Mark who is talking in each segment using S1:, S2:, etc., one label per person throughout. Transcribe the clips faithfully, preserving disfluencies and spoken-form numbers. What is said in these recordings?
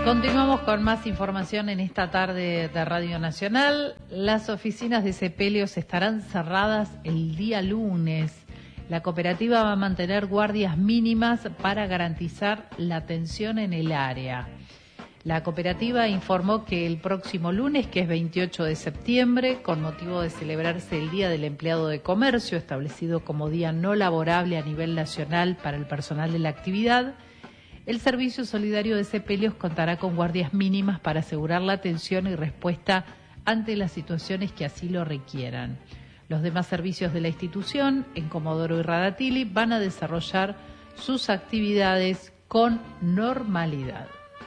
S1: Continuamos con más información en esta tarde de Radio Nacional. Las oficinas de Sepelios estarán cerradas el día lunes. La cooperativa va a mantener guardias mínimas para garantizar la atención en el área. La cooperativa informó que el próximo lunes, que es veintiocho de septiembre, con motivo de celebrarse el Día del Empleado de Comercio, establecido como día no laborable a nivel nacional para el personal de la actividad, el Servicio Solidario de Sepelios contará con guardias mínimas para asegurar la atención y respuesta ante las situaciones que así lo requieran. Los demás servicios de la institución, en Comodoro y Radatili, van a desarrollar sus actividades con normalidad.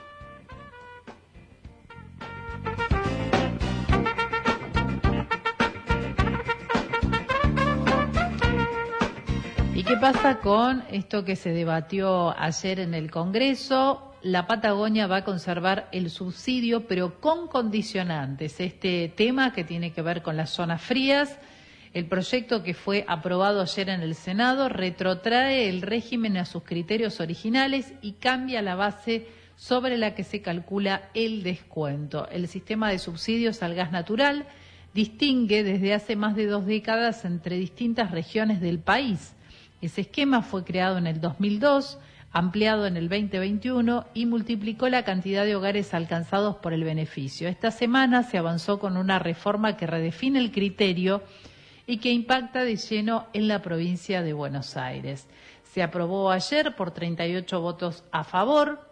S1: ¿Y qué pasa con esto que se debatió ayer en el Congreso? La Patagonia va a conservar el subsidio, pero con condicionantes. Este tema que tiene que ver con las zonas frías, el proyecto que fue aprobado ayer en el Senado retrotrae el régimen a sus criterios originales y cambia la base sobre la que se calcula el descuento. El sistema de subsidios al gas natural distingue desde hace más de dos décadas entre distintas regiones del país. Ese esquema fue creado en el dos mil dos, ampliado en el veinte veintiuno y multiplicó la cantidad de hogares alcanzados por el beneficio. Esta semana se avanzó con una reforma que redefine el criterio y que impacta de lleno en la provincia de Buenos Aires. Se aprobó ayer por treinta y ocho votos a favor,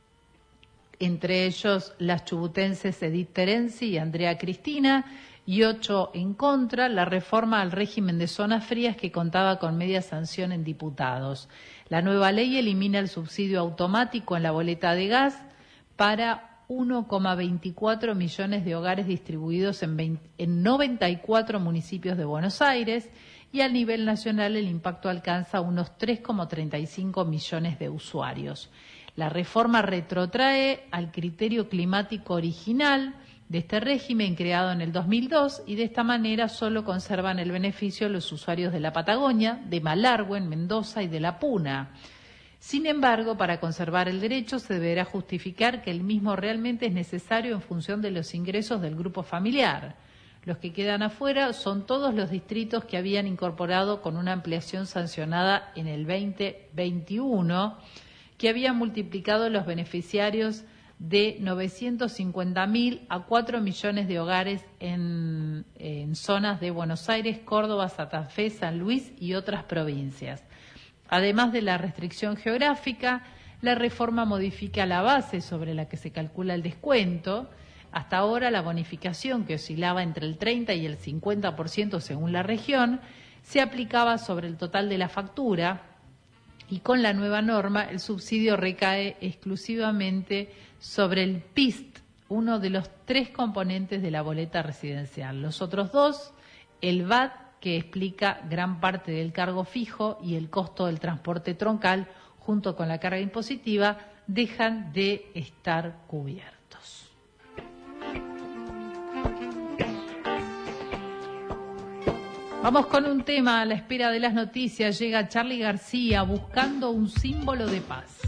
S1: entre ellos las chubutenses Edith Terenzi y Andrea Cristina, y ocho en contra, la reforma al régimen de zonas frías que contaba con media sanción en diputados. La nueva ley elimina el subsidio automático en la boleta de gas para uno coma veinticuatro millones de hogares distribuidos en, veinte, en noventa y cuatro municipios de Buenos Aires, y a nivel nacional el impacto alcanza unos tres coma treinta y cinco millones de usuarios. La reforma retrotrae al criterio climático original de este régimen creado en el dos mil dos, y de esta manera solo conservan el beneficio los usuarios de la Patagonia, de Malargüe, Mendoza y de La Puna. Sin embargo, para conservar el derecho se deberá justificar que el mismo realmente es necesario en función de los ingresos del grupo familiar. Los que quedan afuera son todos los distritos que habían incorporado con una ampliación sancionada en el veinte veintiuno, que habían multiplicado los beneficiarios de novecientos cincuenta mil a cuatro millones de hogares en, en zonas de Buenos Aires, Córdoba, Santa Fe, San Luis y otras provincias. Además de la restricción geográfica, la reforma modifica la base sobre la que se calcula el descuento. Hasta ahora la bonificación, que oscilaba entre el treinta y el cincuenta por ciento según la región, se aplicaba sobre el total de la factura, y con la nueva norma el subsidio recae exclusivamente sobre el P I S T, uno de los tres componentes de la boleta residencial. Los otros dos, el V A T, que explica gran parte del cargo fijo, y el costo del transporte troncal, junto con la carga impositiva, dejan de estar cubiertos. Vamos con un tema a la espera de las noticias. Llega Charly García buscando un símbolo de paz.